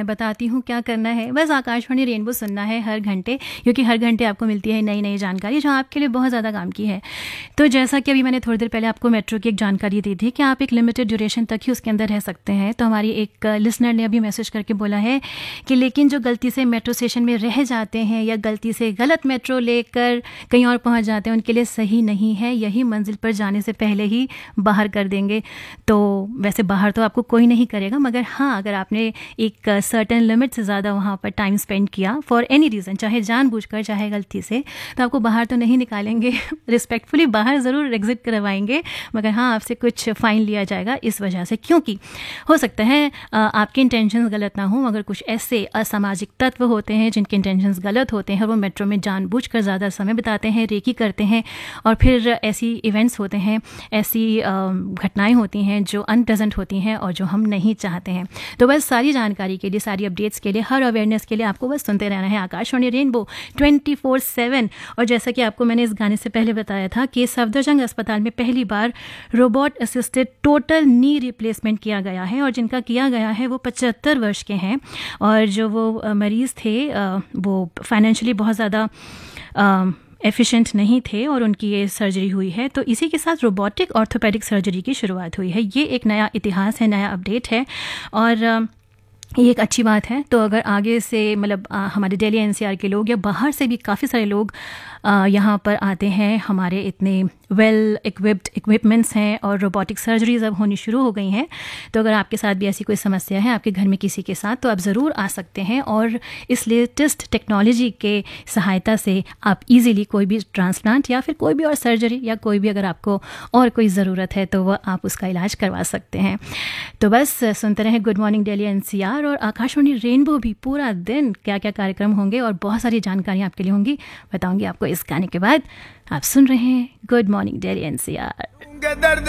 मैं बताती हूँ क्या करना है। बस आकाशवाणी रेनबो सुनना है हर घंटे, क्योंकि हर घंटे आपको मिलती है नई नई जानकारी जो आपके लिए बहुत ज़्यादा काम की है। तो जैसा कि अभी मैंने थोड़ी देर पहले आपको मेट्रो की एक जानकारी दी थी कि आप एक लिमिटेड ड्यूरेशन तक ही उसके अंदर रह सकते हैं, तो हमारी एक लिसनर ने अभी मैसेज करके बोला है कि लेकिन जो गलती से मेट्रो स्टेशन में रह जाते हैं या गलती से गलत मेट्रो लेकर कहीं और पहुंच जाते हैं, उनके लिए सही नहीं है, यही मंजिल पर जाने से पहले ही बाहर कर देंगे। तो वैसे बाहर तो आपको कोई नहीं करेगा, मगर हाँ, अगर आपने एक सर्टेन लिमिट से ज़्यादा वहाँ पर टाइम स्पेंड किया फॉर एनी रीज़न, चाहे जानबूझकर चाहे गलती से, तो आपको बाहर तो नहीं निकालेंगे। रिस्पेक्टफुली बाहर ज़रूर एग्जिट करवाएंगे, मगर हाँ, आपसे कुछ फ़ाइन लिया जाएगा इस वजह से, क्योंकि हो सकता है आपके इंटेंशंस गलत ना हो, मगर कुछ ऐसे असामाजिक तत्व होते हैं जिनके इंटेंशंस गलत होते हैं, वो मेट्रो में जानबूझकर ज़्यादा समय बिताते हैं, रेकी करते हैं, और फिर ऐसी इवेंट्स होते हैं, ऐसी घटनाएं होती हैं जो अनप्लेजेंट होती हैं और जो हम नहीं चाहते हैं। तो बस सारी जानकारी के लिए, सारी अपडेट्स के लिए, हर अवेयरनेस के लिए आपको बस सुनते रहना है आकाशवाणी रेनबो 24/7। और जैसा कि आपको मैंने इस गाने से पहले बताया था कि सफदरजंग अस्पताल में पहली बार robot assisted total knee replacement किया गया है, और जिनका किया गया है वो 75 वर्ष के हैं, और जो वो मरीज़ थे वो फाइनेंशियली बहुत ज़्यादा एफिशिएंट नहीं थे और उनकी ये सर्जरी हुई है। तो इसी के साथ रोबोटिक ऑर्थोपेडिक सर्जरी की शुरुआत हुई है। ये एक नया इतिहास है, नया अपडेट है, और ये एक अच्छी बात है। तो अगर आगे से मतलब हमारे दिल्ली एनसीआर के लोग या बाहर से भी काफ़ी सारे लोग यहाँ पर आते हैं, हमारे इतने वेल इक्विप्ड इक्विपमेंट्स हैं और रोबोटिक सर्जरीज अब होनी शुरू हो गई हैं, तो अगर आपके साथ भी ऐसी कोई समस्या है आपके घर में किसी के साथ, तो आप ज़रूर आ सकते हैं, और इस लेटेस्ट टेक्नोलॉजी के सहायता से आप इजीली कोई भी ट्रांसप्लांट या फिर कोई भी और सर्जरी या कोई भी अगर आपको और कोई ज़रूरत है तो वह आप उसका इलाज करवा सकते हैं। तो बस सुनते रहें गुड मॉर्निंग दिल्ली एनसीआर और आकाशवाणी रेनबो भी। पूरा दिन क्या क्या कार्यक्रम होंगे और बहुत सारी जानकारियाँ आपके लिए होंगी, बताऊँगी आपको इस गाने के बाद। आप सुन रहे हैं गुड मॉर्निंग दिल्ली एनसीआर।